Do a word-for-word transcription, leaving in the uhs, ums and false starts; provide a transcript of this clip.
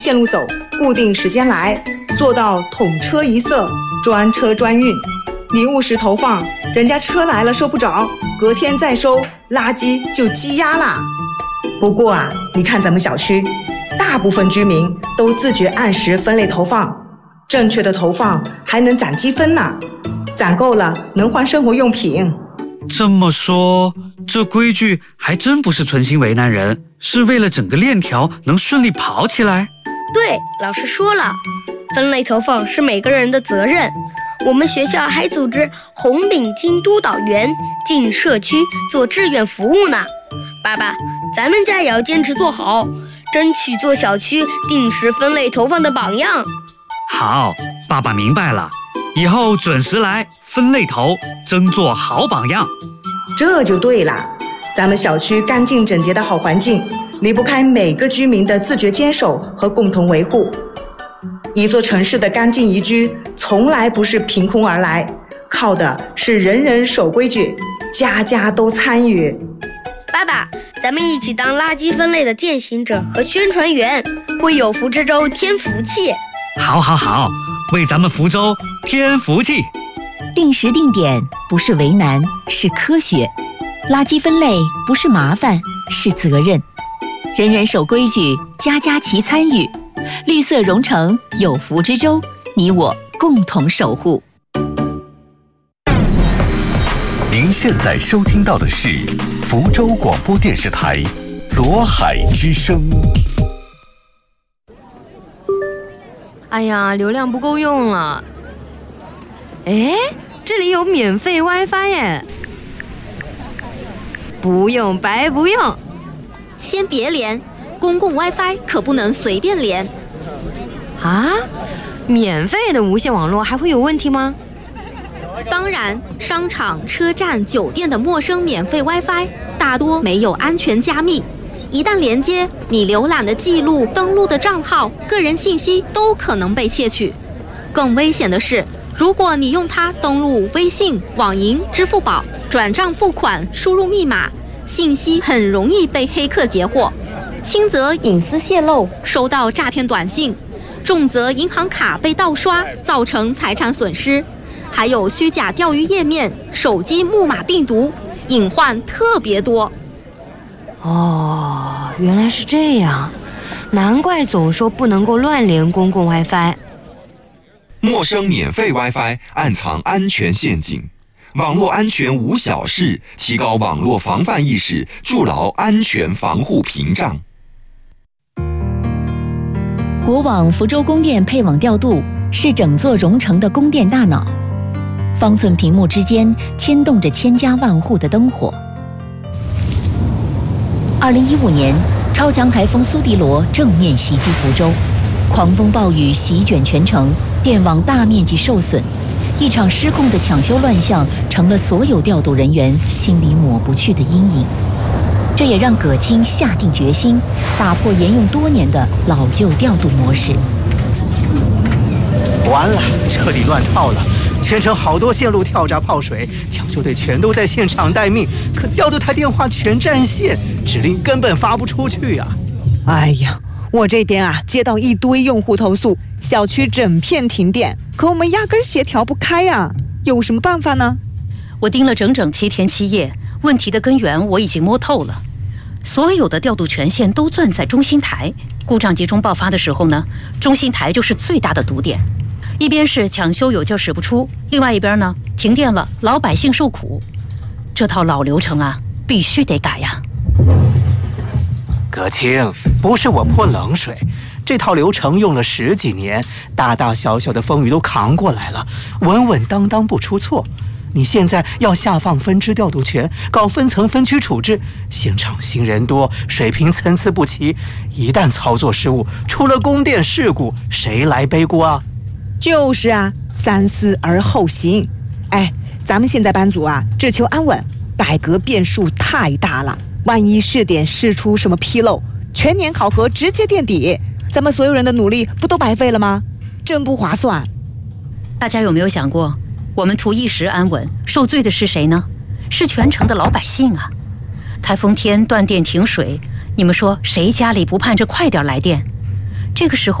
线路走，固定时间来，做到统车一色，专车专运。你误时投放，人家车来了收不着，隔天再收，垃圾就积压啦。不过啊，你看咱们小区，大部分居民都自觉按时分类投放，正确的投放还能攒积分呢，攒够了能换生活用品。 这么说，这规矩还真不是存心为难人，是为了整个链条能顺利跑起来。 对，老师说了，分类投放是每个人的责任。我们学校还组织红领巾督导员进社区做志愿服务呢。爸爸，咱们家也要坚持做好，争取做小区定时分类投放的榜样。 好，爸爸明白了，以后准时来分类投，争做好榜样。 这就对了，咱们小区干净整洁的好环境，离不开每个居民的自觉坚守和共同维护。一座城市的干净宜居，从来不是凭空而来，靠的是人人守规矩，家家都参与。 爸爸，咱们一起当垃圾分类的践行者和宣传员，为有福之州添福气。 好好好，为咱们福州添福气。 定时定点不是为难，是科学；垃圾分类不是麻烦，是责任。人人守规矩，家家齐参与。绿色融城，有福之州，你我共同守护。 您现在收听到的是福州广播电视台左海之声。 哎呀，流量不够用了。哎，这里有免费 WiFi 耶！不用白不用。 先别连，公共 WiFi 可不能随便连。 啊？免费的无线网络还会有问题吗？ 当然，商场、车站、酒店的陌生免费 WiFi 大多没有安全加密，一旦连接，你浏览的记录、登录的账号、个人信息都可能被窃取。更危险的是，如果你用它登录微信、网银、支付宝、转账付款、输入密码，信息很容易被黑客截获，轻则隐私泄露，收到诈骗短信，重则银行卡被盗刷，造成财产损失。还有虚假钓鱼页面、手机木马病毒，隐患特别多。 哦，原来是这样，难怪总说不能够乱连公共 WiFi。 陌生免费 WiFi 暗藏安全陷阱，网络安全无小事，提高网络防范意识，筑牢安全防护屏障。 国网福州供电配网调度是整座蓉城的供电大脑，方寸屏幕之间牵动着千家万户的灯火。二零一五年，超强台风苏迪罗正面袭击福州，狂风暴雨席卷全城，电网大面积受损，一场失控的抢修乱象成了所有调度人员心里抹不去的阴影。这也让葛青下定决心，打破沿用多年的老旧调度模式。 完了，彻底乱套了，全城好多线路跳闸泡水，抢修队全都在现场待命，可调度台电话全占线，指令根本发不出去啊！ 哎呀，我这边啊接到一堆用户投诉，小区整片停电，可我们压根协调不开呀，有什么办法呢？ 我盯了整整七天七夜，问题的根源我已经摸透了。所有的调度权限都攥在中心台，故障集中爆发的时候呢，中心台就是最大的堵点。一边是抢修有劲使不出，另外一边呢，停电了，老百姓受苦。这套老流程啊，必须得改呀。 葛青，不是我泼冷水，这套流程用了十几年，大大小小的风雨都扛过来了，稳稳当当不出错。你现在要下放分支调度权，搞分层分区处置，现场新人多，水平参差不齐，一旦操作失误，出了供电事故，谁来背锅啊？ 就是啊，三思而后行。哎，咱们现在班组啊，只求安稳，改革变数太大了，万一试点试出什么纰漏，全年考核直接垫底，咱们所有人的努力不都白费了吗？真不划算。 大家有没有想过，我们图一时安稳，受罪的是谁呢？是全城的老百姓啊！台风天断电停水，你们说谁家里不盼着快点来电？ 这个时候。